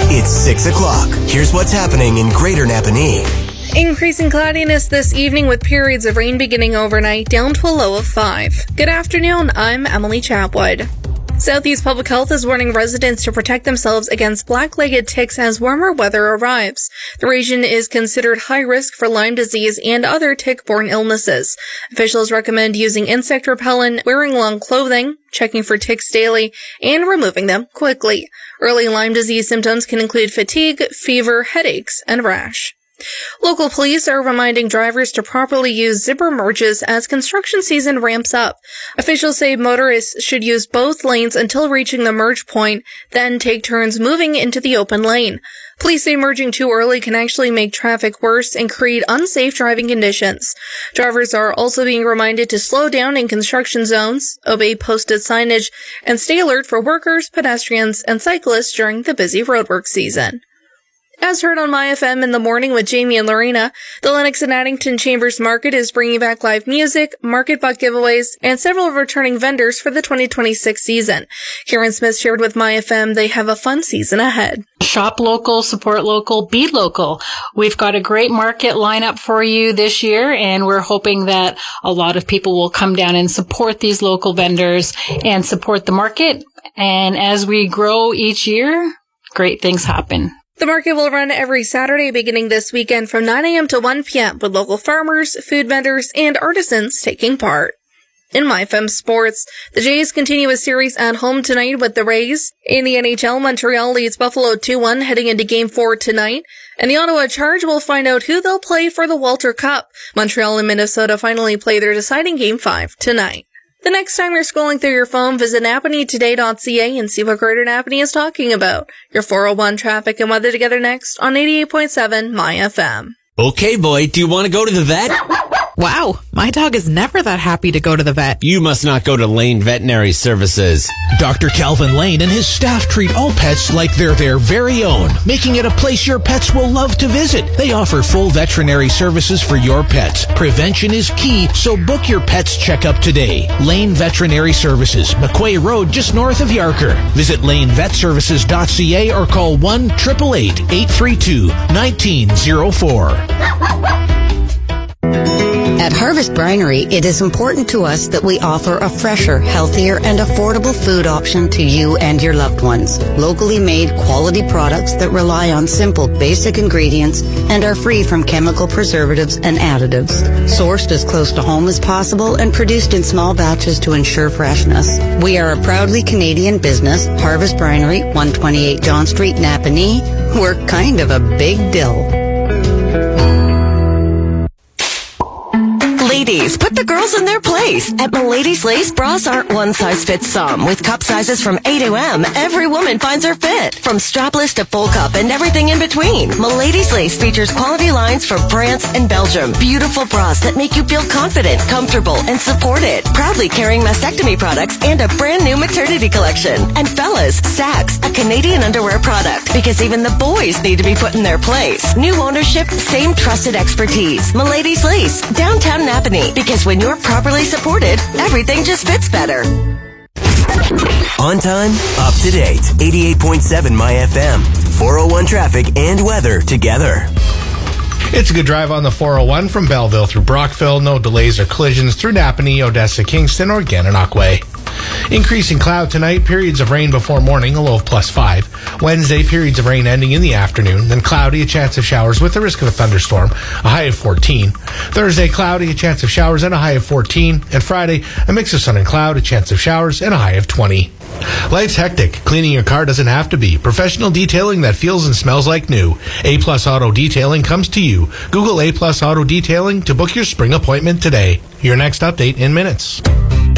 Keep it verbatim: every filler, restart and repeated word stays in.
It's six o'clock. Here's what's happening in Greater Napanee. Increasing cloudiness this evening with periods of rain beginning overnight down to a low of five. Good afternoon, I'm Emily Chapwood. Southeast Public Health is warning residents to protect themselves against black-legged ticks as warmer weather arrives. The region is considered high risk for Lyme disease and other tick-borne illnesses. Officials recommend using insect repellent, wearing long clothing, checking for ticks daily, and removing them quickly. Early Lyme disease symptoms can include fatigue, fever, headaches, and rash. Local police are reminding drivers to properly use zipper merges as construction season ramps up. Officials say motorists should use both lanes until reaching the merge point, then take turns moving into the open lane. Police say merging too early can actually make traffic worse and create unsafe driving conditions. Drivers are also being reminded to slow down in construction zones, obey posted signage, and stay alert for workers, pedestrians, and cyclists during the busy roadwork season. As heard on My F M in the morning with Jamie and Lorena, the Lennox and Addington Chambers Market is bringing back live music, market buck giveaways, and several returning vendors for the twenty twenty-six season. Karen Smith shared with My F M they have a fun season ahead. Shop local, support local, be local. We've got a great market lineup for you this year, and we're hoping that a lot of people will come down and support these local vendors and support the market. And as we grow each year, great things happen. The market will run every Saturday beginning this weekend from nine a.m. to one p.m. with local farmers, food vendors, and artisans taking part. In My F M Sports, the Jays continue a series at home tonight with the Rays. In the N H L, Montreal leads Buffalo two one heading into Game four tonight. And the Ottawa Charge will find out who they'll play for the Walter Cup. Montreal and Minnesota finally play their deciding Game five tonight. The next time you're scrolling through your phone, visit Napanee Today dot C A and see what Greater Napanee is talking about. Your four oh one traffic and weather together next on eighty-eight point seven My F M. Okay, boy, do you want to go to the vet? Wow, my dog is never that happy to go to the vet. You must not go to Lane Veterinary Services. Doctor Calvin Lane and his staff treat all pets like they're their very own, making it a place your pets will love to visit. They offer full veterinary services for your pets. Prevention is key, so book your pet's checkup today. Lane Veterinary Services, McQuay Road, just north of Yarker. Visit lane vet services dot c a or call one eight eight eight, eight three two, one nine zero four. At Harvest Brinery, it is important to us that we offer a fresher, healthier, and affordable food option to you and your loved ones. Locally made, quality products that rely on simple, basic ingredients and are free from chemical preservatives and additives. Sourced as close to home as possible and produced in small batches to ensure freshness. We are a proudly Canadian business. Harvest Brinery, one twenty-eight John Street, Napanee. We're kind of a big deal. Ladies, put the girls in their place. At Milady's Lace, bras aren't one size fits some. With cup sizes from A to M, every woman finds her fit. From strapless to full cup and everything in between. Milady's Lace features quality lines from France and Belgium. Beautiful bras that make you feel confident, comfortable, and supported. Proudly carrying mastectomy products and a brand new maternity collection. And fellas, Sax, a Canadian underwear product. Because even the boys need to be put in their place. New ownership, same trusted expertise. Milady's Lace, downtown Napanee. Because when you're properly supported, everything just fits better. On time, up to date. eighty-eight point seven My F M. four oh one traffic and weather together. It's a good drive on the four oh one from Belleville through Brockville. No delays or collisions through Napanee, Odessa, Kingston, or Gananoque Way. Increasing cloud tonight, periods of rain before morning, a low of plus five. Wednesday, periods of rain ending in the afternoon, then cloudy, a chance of showers with the risk of a thunderstorm, a high of fourteen. Thursday, cloudy, a chance of showers and a high of fourteen. And Friday, a mix of sun and cloud, a chance of showers and a high of twenty. Life's hectic. Cleaning your car doesn't have to be. Professional detailing that feels and smells like new. A-Plus Auto Detailing comes to you. Google A-Plus Auto Detailing to book your spring appointment today. Your next update in minutes.